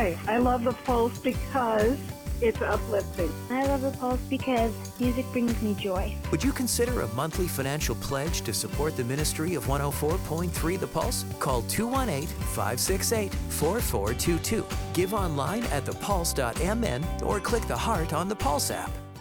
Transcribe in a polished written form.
Hi, I love the Pulse because it's uplifting. I love the Pulse because music brings me joy. Would you consider a monthly financial pledge to support the ministry of 104.3 The Pulse? Call 218-568-4422. Give online at thepulse.mn or click the heart on the Pulse app.